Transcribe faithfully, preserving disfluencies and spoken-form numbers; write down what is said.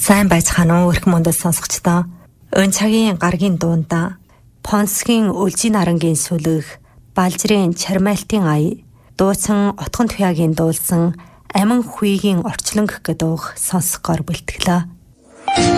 Сайн байцгаана уу өрх мөндөд сонсогчдоо. Өн цагийн гаргийн дуунда Понсгийн Үлжийн нарангийн сүлэг, Балжрын Чармайлтын ая, дуусан Отгон Туяагийн дуулсан Амин Хүйгийн орчлонг гэдэг дууг сонсгоор бэлтгэлээ.